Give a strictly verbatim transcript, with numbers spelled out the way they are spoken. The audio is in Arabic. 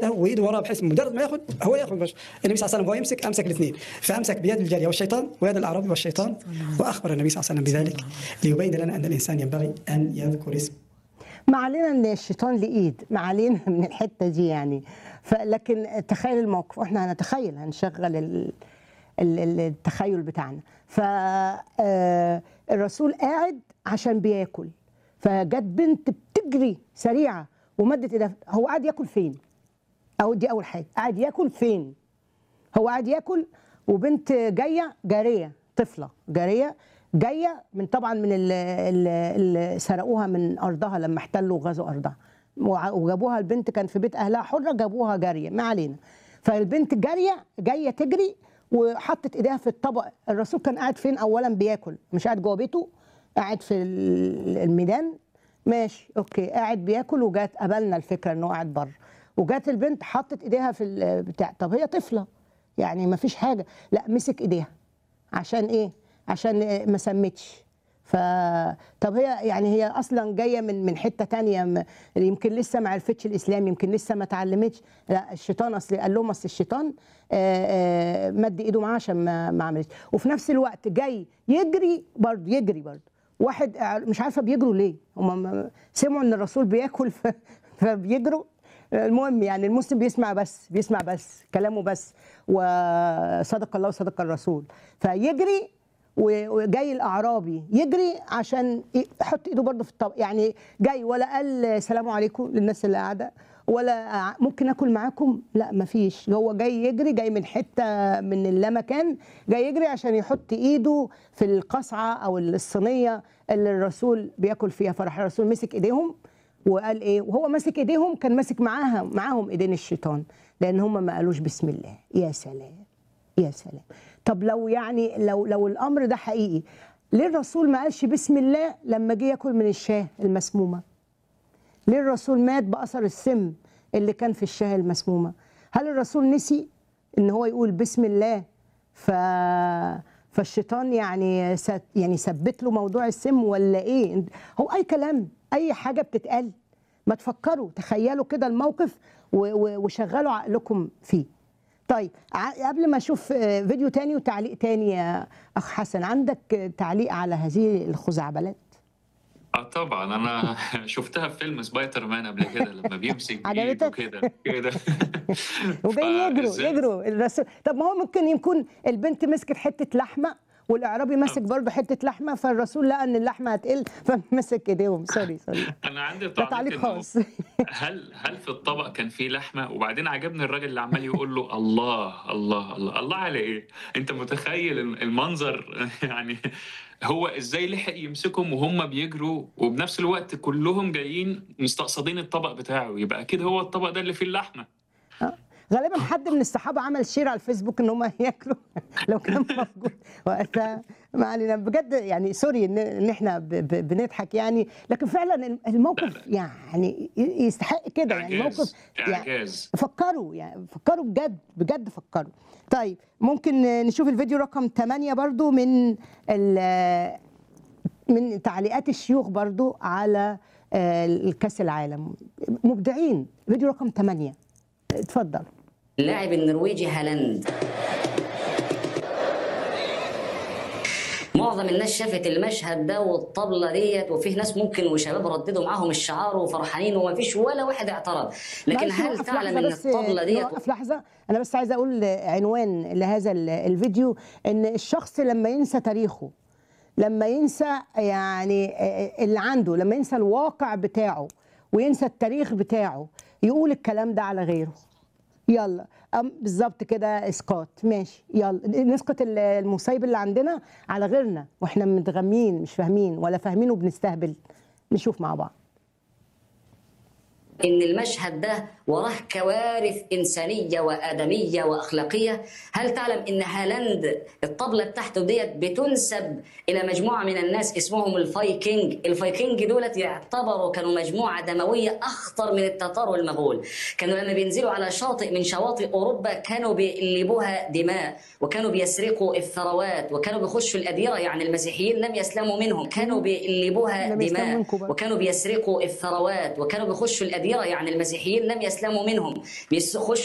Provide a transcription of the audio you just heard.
ياخذها وايده وراه، بحيث مجرد ما ياخذ هو ياخذ بش. النبي صلى الله عليه وسلم هو يمسك امسك الاثنين، فامسك بيد الجاريه والشيطان ويد الاعرابي والشيطان، واخبر النبي صلى الله عليه وسلم بذلك ليبين لنا ان الانسان ينبغي ان يذكر اسم. ما علينا ان الشيطان له ايد، ما علينا من الحته دي يعني. فلكن تخيل الموقف، واحنا هنتخيل هنشغل ال... ال... التخيل بتاعنا. فالرسول قاعد عشان بياكل، فجت بنت بتجري سريعه ومدت ايدها. هو قاعد ياكل فين؟ او دي اول حاجه، قاعد ياكل فين؟ هو قاعد ياكل وبنت جايه، جاريه طفله جاريه جايه من طبعا من اللي سرقوها من ارضها لما احتلوا وغزوا ارضها، وجابوها البنت كان في بيت اهلها حره، جابوها جاريه، ما علينا. فالبنت جاريه جايه تجري وحطت ايديها في الطبق. الرسول كان قاعد فين؟ اولا بياكل، مش قاعد جوه بيته، قاعد في الميدان، ماشي اوكي، قاعد بياكل وجات قبلنا الفكره انه قاعد بره، وجات البنت حطت ايديها في البتاع. طب هي طفله يعني ما فيش حاجه، لا مسك ايديها عشان ايه؟ عشان ما سمتش. ف طب هي يعني هي اصلا جايه من من حته ثانيه، يمكن لسه ما عرفتش الاسلام، يمكن لسه ما اتعلمتش. لا الشيطان اصل قال لهم، اصل الشيطان مد ايده معاه عشان ما, ما عملتش. وفي نفس الوقت جاي يجري برضه، يجري برضه واحد مش عارفه بيجروا ليه، هم سمعوا ان الرسول بياكل فبيجروا. المهم يعني المسلم بيسمع بس، بيسمع بس كلامه بس، وصدق الله وصدق الرسول. فيجري، وجاي الاعرابي يجري عشان يحط ايده برضه في الطبق، يعني جاي ولا قال سلام عليكم للناس اللي قاعده، ولا ممكن اكل معاكم، لا مفيش. هو جاي يجري، جاي من حته من اللامكان، جاي يجري عشان يحط ايده في القصعه او الصينيه اللي الرسول بياكل فيها. فراح الرسول مسك ايديهم وقال ايه؟ وهو ماسك ايديهم كان ماسك معاها معاهم ايدين الشيطان، لان هم ما قالوش بسم الله. يا سلام يا سلام. طب لو يعني لو لو الامر ده حقيقي، ليه الرسول ما قالش بسم الله لما جه ياكل من الشاه المسمومه؟ ليه الرسول مات باثر السم اللي كان في الشاه المسمومه؟ هل الرسول نسي ان هو يقول بسم الله ف فالشيطان يعني ست يعني ثبت له موضوع السم ولا ايه؟ هو اي كلام، اي حاجه بتتقال. ما تفكروا، تخيلوا كده الموقف وشغلوا عقلكم فيه. طيب قبل ما اشوف فيديو تاني وتعليق تاني يا اخ حسن، عندك تعليق على هذه الخزعبلات؟ اه طبعا، انا شفتها في فيلم سبايدر مان قبل كده لما بيمسك بايده كده كده وجايين يجروا يجروا الرسول. طب ما هو ممكن يكون البنت مسكت حته لحمه والاعرابي ماسك برضه حته لحمه، فالرسول لقى ان اللحمه هتقل فمسك ايديهم. سوري سوري انا عندي تعليق خاص. هل هل في الطبق كان فيه لحمه؟ وبعدين عجبني الراجل اللي عمال يقول له الله الله الله الله على ايه؟ انت متخيل المنظر يعني؟ هو ازاي لحق يمسكهم وهم بيجروا وبنفس الوقت كلهم جايين مستقصدين الطبق بتاعه؟ يبقى اكيد هو الطبق ده اللي فيه اللحمه. غالبا حد من الصحابه عمل شير على الفيسبوك ان هم ياكلوا لو كان موجود وقتها. ما علينا بجد يعني، سوري ان احنا بنضحك يعني، لكن فعلا الموقف يعني يستحق كده يعني. موقف يعني فكروا يعني، فكروا بجد بجد فكروا. طيب ممكن نشوف الفيديو رقم ثمانية برضو من من تعليقات الشيوخ برضو على الكاس العالم، مبدعين. فيديو رقم ثمانية، اتفضل. اللاعب النرويجي هالاند، معظم الناس شافت المشهد ده والطبله ديت، وفيه ناس ممكن وشباب رددوا معاهم الشعار وفرحانين وما فيش ولا واحد اعترض. لكن هل تعلم ان الطبله ديت؟ وقف لحظه، انا بس عايزه اقول عنوان لهذا الفيديو، ان الشخص لما ينسى تاريخه، لما ينسى يعني اللي عنده، لما ينسى الواقع بتاعه وينسى التاريخ بتاعه، يقول الكلام ده على غيره. يلا بالظبط كده، اسقاط، ماشي، يلا نسقط المصيب اللي عندنا على غيرنا واحنا متغمين مش فاهمين، ولا فاهمين وبنستهبل. نشوف مع بعض. إن المشهد ده وراه كوارث إنسانية وآدمية وأخلاقية. هل تعلم إن هالاند الطبلة بتاعته ديت بتنسب إلى مجموعة من الناس اسمهم الفايكنج؟ الفايكنج دولت يعتبروا كانوا مجموعة دموية أخطر من التتار والمغول. كانوا لما بينزلوا على شاطئ من شواطئ أوروبا كانوا بيقلبوها دماء، وكانوا بيسرقوا الثروات، وكانوا بيخشوا الأديرة، يعني المسيحيين لم يسلموا منهم، كانوا بيقلبوها دماء وكانوا بيسرقوا الثروات وكانوا بيخشوا الأديرة كبيره، يعني المسيحيين لم يسلموا منهم، بيخشوا